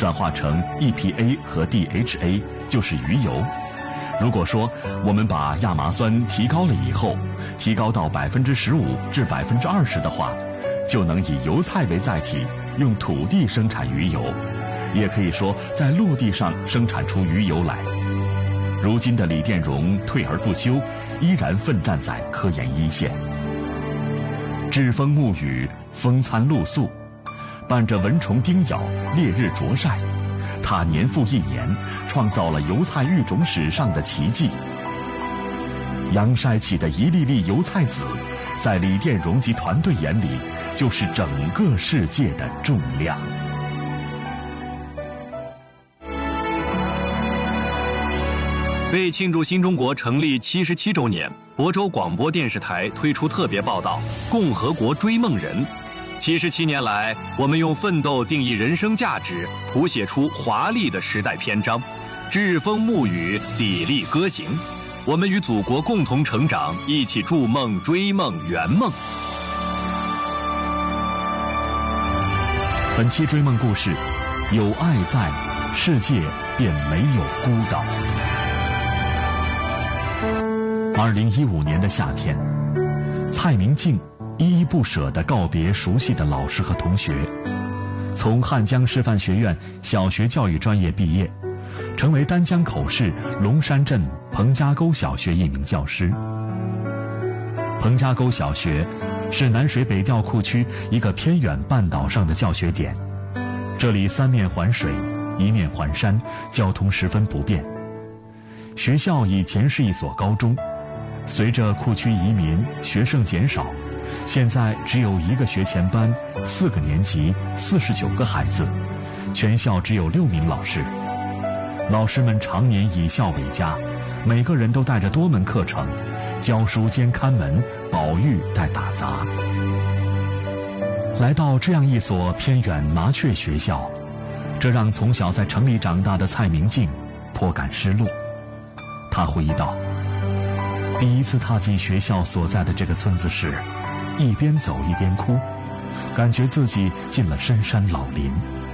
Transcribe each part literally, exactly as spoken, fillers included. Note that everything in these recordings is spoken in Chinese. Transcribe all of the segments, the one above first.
转化成 E P A 和 D H A， 就是鱼油。如果说我们把亚麻酸提高了以后，提高到百分之十五至百分之二十的话，就能以油菜为载体，用土地生产鱼油，也可以说在陆地上生产出鱼油来。如今的李殿荣退而不休，依然奋战在科研一线。栉风沐雨，风餐露宿，伴着蚊虫叮咬、烈日灼晒，他年复一年创造了油菜育种史上的奇迹。阳筛起的一粒粒油菜籽，在李殿荣及团队眼里，就是整个世界的重量。 为庆祝新中国成立七十七周年，亳州广播电视台推出特别报道《共和国追梦人》。七十七年来，我们用奋斗定义人生价值，谱写出华丽的时代篇章。栉风沐雨，砥砺歌行，我们与祖国共同成长，一起筑梦、追梦、圆梦。 本期追梦故事，有爱在，世界便没有孤岛。二零一五年的夏天，蔡明镜依依不舍地告别熟悉的老师和同学，从汉江师范学院小学教育专业毕业，成为丹江口市龙山镇彭家沟小学一名教师。彭家沟小学是南水北调库区一个偏远半岛上的教学点，这里三面环水，一面环山，交通十分不便。学校以前是一所高中，随着库区移民，学生减少，现在只有一个学前班，四个年级，四十九个孩子，全校只有六名老师。老师们常年以校为家，每个人都带着多门课程，教书兼看门，保育带打杂。来到这样一所偏远麻雀学校，这让从小在城里长大的蔡明镜颇感失落。他回忆道，第一次踏进学校所在的这个村子时，一边走一边哭，感觉自己进了深山老林。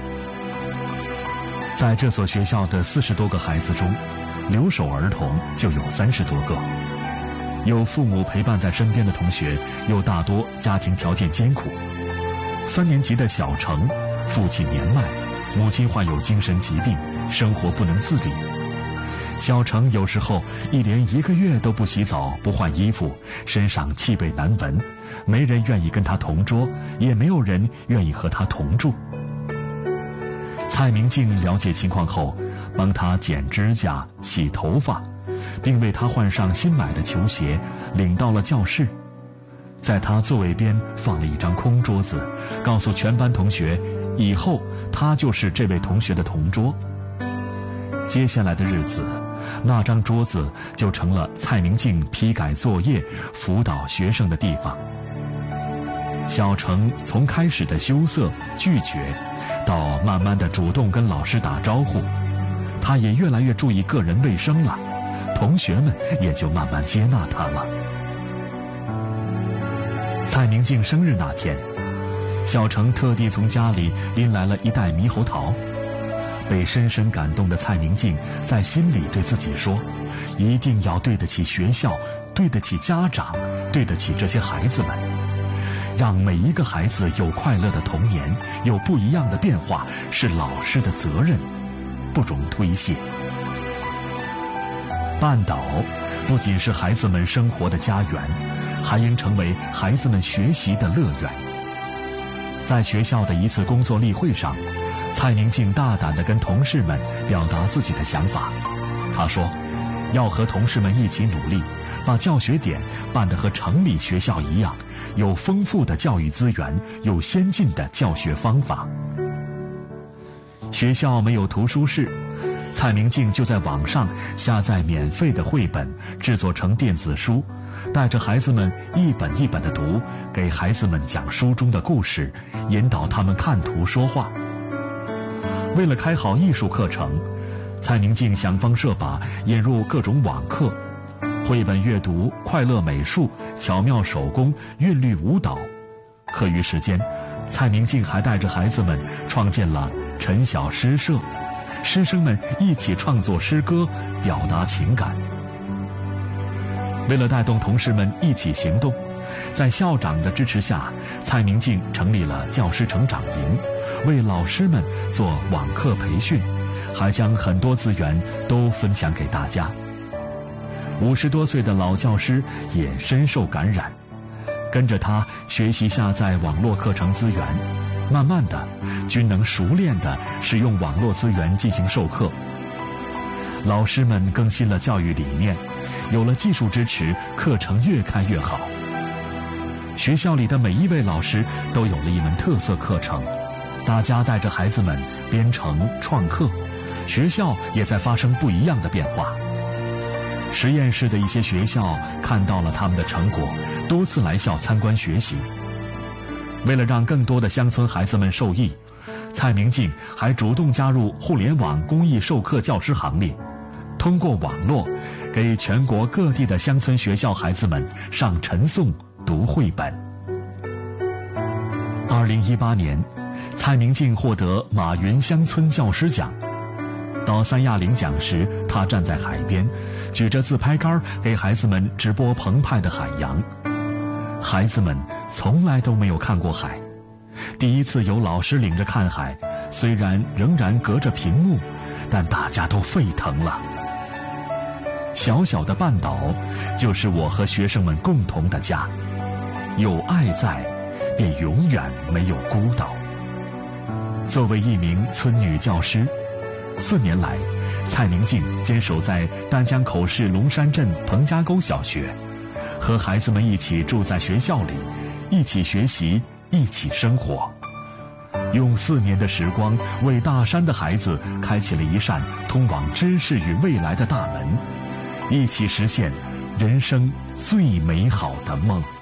在这所学校的四十多个孩子中，留守儿童就有三十多个，有父母陪伴在身边的同学，又大多家庭条件艰苦。三年级的小程，父亲年迈，母亲患有精神疾病，生活不能自理。小程有时候一连一个月都不洗澡不换衣服，身上气味难闻，没人愿意跟他同桌，也没有人愿意和他同住。蔡明镜了解情况后，帮他剪指甲、洗头发，并为他换上新买的球鞋，领到了教室。在他座位边放了一张空桌子，告诉全班同学，以后他就是这位同学的同桌。接下来的日子，那张桌子就成了蔡明镜批改作业、辅导学生的地方。小程从开始的羞涩拒绝，到慢慢的主动跟老师打招呼，他也越来越注意个人卫生了，同学们也就慢慢接纳他了。蔡明镜生日那天，小程特地从家里拎来了一袋猕猴桃。被深深感动的蔡明镜在心里对自己说，一定要对得起学校，对得起家长，对得起这些孩子们，让每一个孩子有快乐的童年，有不一样的变化，是老师的责任，不容推卸。半岛不仅是孩子们生活的家园，还应成为孩子们学习的乐园。在学校的一次工作例会上，蔡明镜大胆地跟同事们表达自己的想法。他说，要和同事们一起努力，把教学点办得和城里学校一样，有丰富的教育资源，有先进的教学方法。学校没有图书室，蔡明镜就在网上下载免费的绘本，制作成电子书，带着孩子们一本一本地读，给孩子们讲书中的故事，引导他们看图说话。为了开好艺术课程，蔡明镜想方设法引入各种网课，绘本阅读、快乐美术、巧妙手工、韵律舞蹈。课余时间， 蔡明镜还带着孩子们创建了陈小诗社，师生们一起创作诗歌，表达情感。为了带动同事们一起行动，在校长的支持下，蔡明镜成立了教师成长营，为老师们做网课培训，还将很多资源都分享给大家。五十多岁的老教师也深受感染，跟着他学习下载网络课程资源，慢慢的均能熟练地使用网络资源进行授课。老师们更新了教育理念，有了技术支持，课程越开越好。学校里的每一位老师都有了一门特色课程，大家带着孩子们编程创客，学校也在发生不一样的变化。实验室的一些学校看到了他们的成果，多次来校参观学习。为了让更多的乡村孩子们受益，蔡明镜还主动加入互联网公益授课教师行列，通过网络给全国各地的乡村学校孩子们上晨诵读绘本。二零一八年，蔡明镜获得马云乡村教师奖。到三亚领奖时，他站在海边，举着自拍杆给孩子们直播澎湃的海洋。孩子们从来都没有看过海，第一次有老师领着看海，虽然仍然隔着屏幕，但大家都沸腾了。小小的半岛，就是我和学生们共同的家，有爱在，便永远没有孤岛。作为一名村女教师，四年来，蔡明镜坚守在丹江口市龙山镇彭家沟小学，和孩子们一起住在学校里，一起学习，一起生活。用四年的时光，为大山的孩子开启了一扇通往知识与未来的大门，一起实现人生最美好的梦。